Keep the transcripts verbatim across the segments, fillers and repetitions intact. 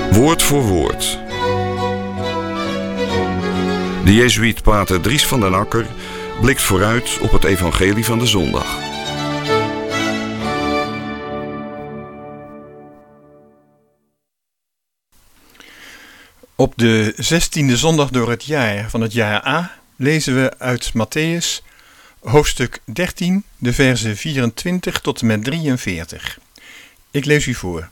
Woord voor woord. De jezuïet pater Dries van den Akker blikt vooruit op het evangelie van de zondag. Op de zestiende zondag door het jaar van het jaar A lezen we uit Matthäus hoofdstuk dertien, de verzen vierentwintig tot en met drieënveertig. Ik lees u voor.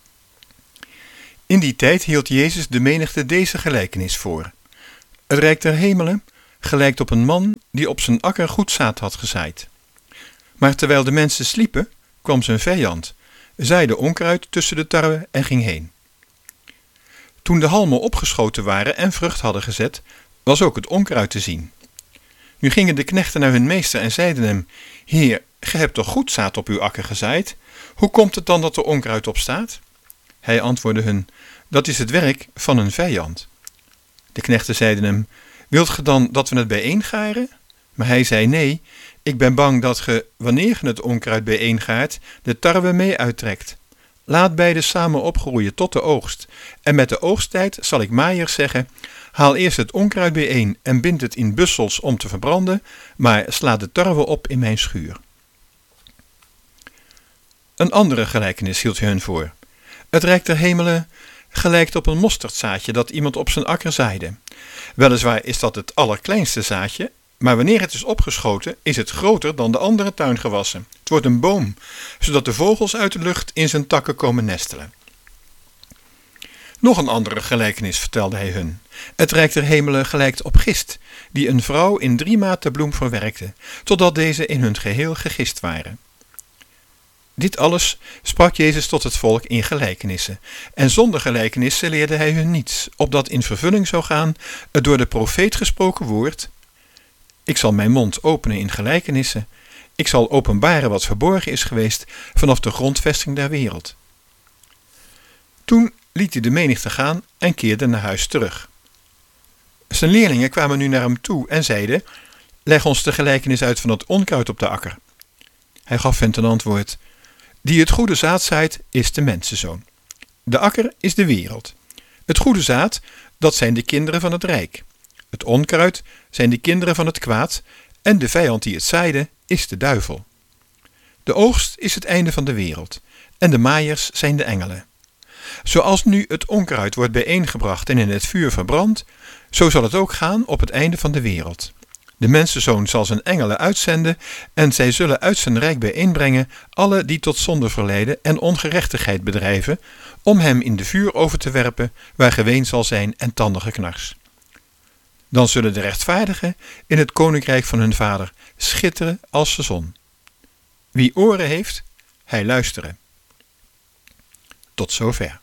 In die tijd hield Jezus de menigte deze gelijkenis voor. Het rijk der hemelen gelijkt op een man die op zijn akker goed zaad had gezaaid. Maar terwijl de mensen sliepen, kwam zijn vijand, zaaide onkruid tussen de tarwe en ging heen. Toen de halmen opgeschoten waren en vrucht hadden gezet, was ook het onkruid te zien. Nu gingen de knechten naar hun meester en zeiden hem: Heer, ge hebt toch goed zaad op uw akker gezaaid? Hoe komt het dan dat er onkruid op staat? Hij antwoordde hun: Dat is het werk van een vijand. De knechten zeiden hem: Wilt ge dan dat we het bijeengaren? Maar hij zei: Nee, ik ben bang dat ge, wanneer ge het onkruid bijeengaart, de tarwe mee uittrekt. Laat beide samen opgroeien tot de oogst. En met de oogsttijd zal ik maaiers zeggen: Haal eerst het onkruid bijeen en bind het in bussels om te verbranden, maar sla de tarwe op in mijn schuur. Een andere gelijkenis hield hij hun voor. Het rijk der hemelen gelijkt op een mosterdzaadje dat iemand op zijn akker zaaide. Weliswaar is dat het allerkleinste zaadje, maar wanneer het is opgeschoten, is het groter dan de andere tuingewassen. Het wordt een boom, zodat de vogels uit de lucht in zijn takken komen nestelen. Nog een andere gelijkenis vertelde hij hun. Het rijk der hemelen gelijkt op gist, die een vrouw in drie maten bloem verwerkte, totdat deze in hun geheel gegist waren. Dit alles sprak Jezus tot het volk in gelijkenissen. En zonder gelijkenissen leerde hij hun niets, opdat in vervulling zou gaan het door de profeet gesproken woord: Ik zal mijn mond openen in gelijkenissen. Ik zal openbaren wat verborgen is geweest vanaf de grondvesting der wereld. Toen liet hij de menigte gaan en keerde naar huis terug. Zijn leerlingen kwamen nu naar hem toe en zeiden: Leg ons de gelijkenis uit van het onkruid op de akker. Hij gaf hen ten antwoord: Die het goede zaad zaait, is de mensenzoon. De akker is de wereld. Het goede zaad, dat zijn de kinderen van het rijk. Het onkruid zijn de kinderen van het kwaad, en de vijand die het zaaide, is de duivel. De oogst is het einde van de wereld, en de maaiers zijn de engelen. Zoals nu het onkruid wordt bijeengebracht en in het vuur verbrand, zo zal het ook gaan op het einde van de wereld. De mensenzoon zal zijn engelen uitzenden en zij zullen uit zijn rijk bijeenbrengen alle die tot zonde verleiden en ongerechtigheid bedrijven, om hem in de vuur over te werpen, waar geween zal zijn en tandengeknars. Dan zullen de rechtvaardigen in het koninkrijk van hun vader schitteren als de zon. Wie oren heeft, hij luisteren. Tot zover.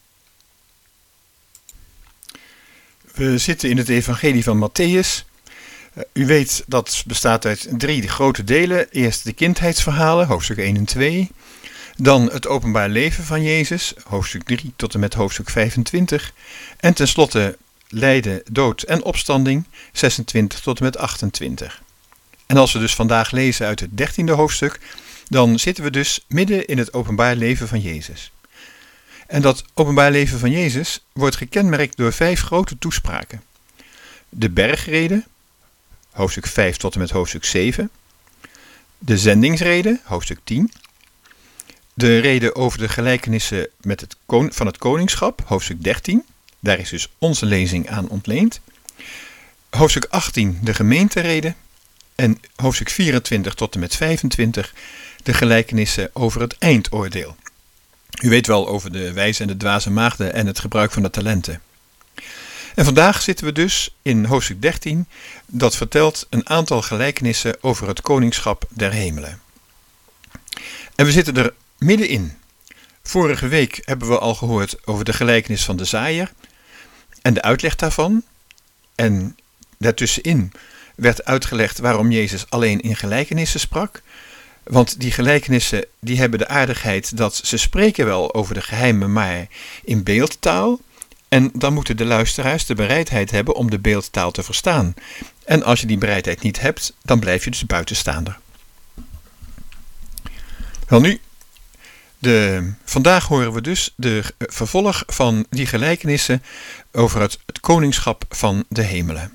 We zitten in het evangelie van Matthäus. U weet dat het bestaat uit drie grote delen. Eerst de kindheidsverhalen, hoofdstuk één en twee. Dan het openbaar leven van Jezus, hoofdstuk drie tot en met hoofdstuk vijfentwintig. En tenslotte lijden, dood en opstanding, zesentwintig tot en met achtentwintig. En als we dus vandaag lezen uit het dertiende hoofdstuk, dan zitten we dus midden in het openbaar leven van Jezus. En dat openbaar leven van Jezus wordt gekenmerkt door vijf grote toespraken. De bergrede, hoofdstuk vijf tot en met hoofdstuk zeven. De zendingsrede, hoofdstuk tien. De rede over de gelijkenissen met het kon- van het koningschap, hoofdstuk dertien. Daar is dus onze lezing aan ontleend. Hoofdstuk achttien, de gemeenterede. En hoofdstuk vierentwintig tot en met vijfentwintig, de gelijkenissen over het eindoordeel. U weet wel over de wijze en de dwaze maagden en het gebruik van de talenten. En vandaag zitten we dus in hoofdstuk dertien, dat vertelt een aantal gelijkenissen over het koningschap der hemelen. En we zitten er middenin. Vorige week hebben we al gehoord over de gelijkenis van de zaaier en de uitleg daarvan. En daartussenin werd uitgelegd waarom Jezus alleen in gelijkenissen sprak. Want die gelijkenissen die hebben de aardigheid dat ze spreken wel over de geheimen, maar in beeldtaal. En dan moeten de luisteraars de bereidheid hebben om de beeldtaal te verstaan. En als je die bereidheid niet hebt, dan blijf je dus buitenstaander. Wel nu, De, vandaag horen we dus de vervolg van die gelijkenissen over het, het koningschap van de hemelen.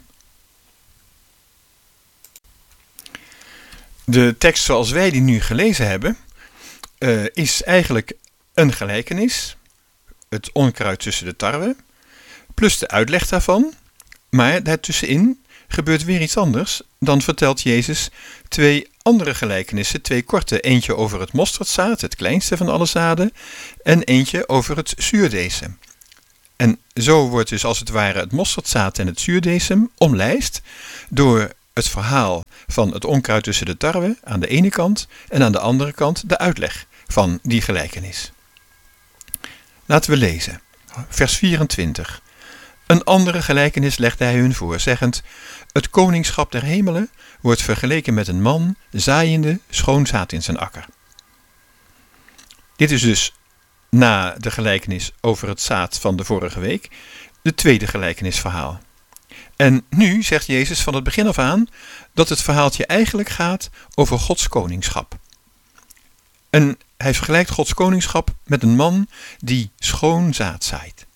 De tekst zoals wij die nu gelezen hebben, uh, is eigenlijk een gelijkenis, het onkruid tussen de tarwe, plus de uitleg daarvan, maar daartussenin gebeurt weer iets anders. Dan vertelt Jezus twee andere gelijkenissen, twee korte. Eentje over het mosterdzaad, het kleinste van alle zaden, en eentje over het zuurdesem. En zo wordt dus als het ware het mosterdzaad en het zuurdesem omlijst door het verhaal van het onkruid tussen de tarwe aan de ene kant en aan de andere kant de uitleg van die gelijkenis. Laten we lezen. Vers vierentwintig. Een andere gelijkenis legde hij hun voor, zeggend: het koningschap der hemelen wordt vergeleken met een man zaaiende schoon zaad in zijn akker. Dit is dus na de gelijkenis over het zaad van de vorige week de tweede gelijkenisverhaal. En nu zegt Jezus van het begin af aan dat het verhaaltje eigenlijk gaat over Gods koningschap. En hij vergelijkt Gods koningschap met een man die schoon zaad zaait.